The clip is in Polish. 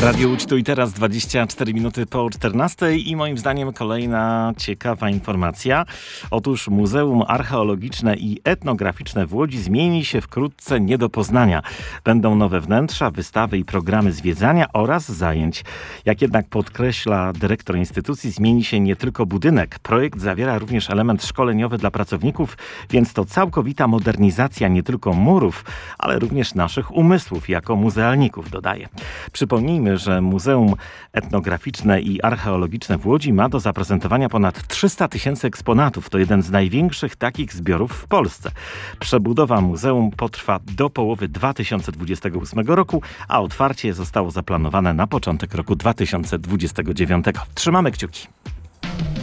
Radio Łódź tu i teraz 24 minuty po 14 i moim zdaniem kolejna ciekawa informacja. Otóż Muzeum Archeologiczne i Etnograficzne w Łodzi zmieni się wkrótce nie do poznania. Będą nowe wnętrza, wystawy i programy zwiedzania oraz zajęć. Jak jednak podkreśla dyrektor instytucji, zmieni się nie tylko budynek. Projekt zawiera również element szkoleniowy dla pracowników, więc to całkowita modernizacja nie tylko murów, ale również naszych umysłów jako muzealników, dodaje. Przypomnijmy, że Muzeum Etnograficzne i Archeologiczne w Łodzi ma do zaprezentowania ponad 300 000 eksponatów. To jeden z największych takich zbiorów w Polsce. Przebudowa muzeum potrwa do połowy 2028 roku, a otwarcie zostało zaplanowane na początek roku 2029. Trzymamy kciuki.